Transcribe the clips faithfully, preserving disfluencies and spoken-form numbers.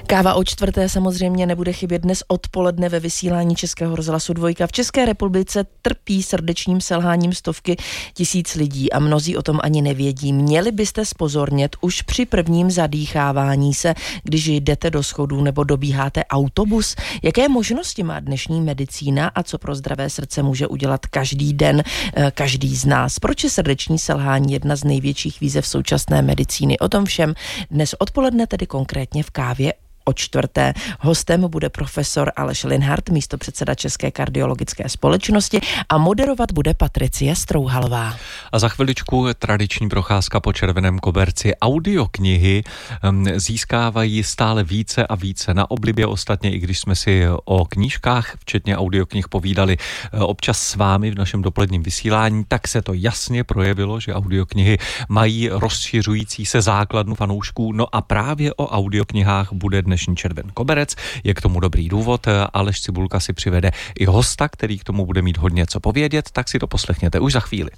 Káva o čtvrté samozřejmě nebude chybět dnes odpoledne ve vysílání Českého rozhlasu Dvojka. V České republice trpí srdečním selháním stovky tisíc lidí a mnozí o tom ani nevědí. Měli byste zpozornět už při prvním zadýchávání se, když jdete do schodů nebo dobíháte autobus. Jaké možnosti má dnešní medicína a co pro zdravé srdce může udělat každý den každý z nás? Proč je srdeční selhání jedna z největších výzev současné medicíny? O tom všem dnes odpoledne, tedy konkrétně v Kávě o čtvrté. Hostem bude profesor Aleš Linhart, místopředseda České kardiologické společnosti, a moderovat bude Patricie Strouhalová. A za chviličku tradiční procházka po červeném koberci. Audioknihy získávají stále více a více na oblibě. Ostatně, i když jsme si o knížkách, včetně audioknih, povídali občas s vámi v našem dopoledním vysílání, tak se to jasně projevilo, že audioknihy mají rozšiřující se základnu fanoušků. No a právě o audioknihách bude dnešní červen koberec. Je k tomu dobrý důvod. Aleš Cibulka si přivede i hosta, který k tomu bude mít hodně co povědět, tak si to poslechněte už za chvíli.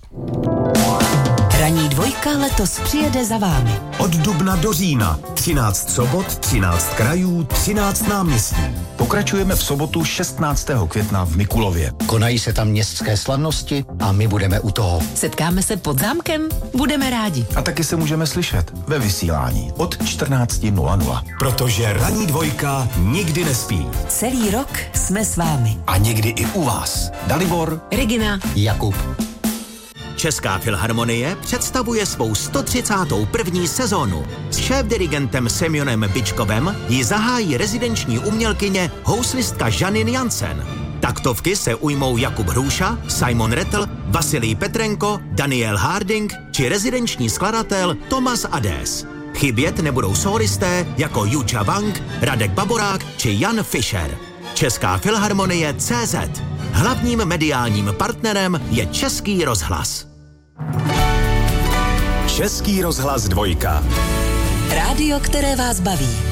Ranní dvojka letos přijede za vámi. Od dubna do října. třináct sobot, třináct krajů, třináct náměstí. Pokračujeme v sobotu šestnáctého května v Mikulově. Konají se tam městské slavnosti a my budeme u toho. Setkáme se pod zámkem? Budeme rádi. A taky se můžeme slyšet ve vysílání od čtrnáct nula nula. Protože ranní dvojka nikdy nespí. Celý rok jsme s vámi. A někdy i u vás. Dalibor, Regina, Jakub. Česká filharmonie představuje svou sto třicátou první sezónu. S šéfdirigentem Semjonem Byčkovem ji zahájí rezidenční umělkyně houslistka Janine Jansen. Taktovky se ujmou Jakub Hruša, Simon Rettel, Vasilij Petrenko, Daniel Harding či rezidenční skladatel Tomas Adés. Chybět nebudou sólisté jako Juča Wang, Radek Baborák či Jan Fischer. Česká filharmonie tečka cé zet. Hlavním mediálním partnerem je Český rozhlas. Český rozhlas Dvojka. Rádio, které vás baví.